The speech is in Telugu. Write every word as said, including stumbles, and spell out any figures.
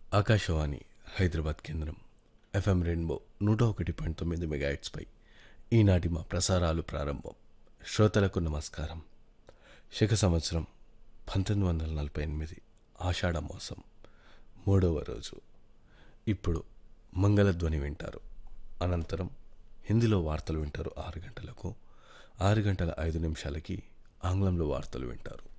ఆకాశవాణి హైదరాబాద్ కేంద్రం ఎఫ్ఎం రెయిన్బో నూట ఒకటి పాయింట్ తొమ్మిది మెగాహెర్ట్జ్పై ఈనాటి మా ప్రసారాలు ప్రారంభం. శ్రోతలకు నమస్కారం. శక సంవత్సరం పంతొమ్మిది వందల నలభై ఎనిమిది ఆషాఢ మాసం మూడవ రోజు. ఇప్పుడు మంగళధ్వని వింటారు. అనంతరం హిందీలో వార్తలు వింటారు ఆరు గంటలకు. ఆరు గంటల ఐదు నిమిషాలకి ఆంగ్లంలో వార్తలు వింటారు.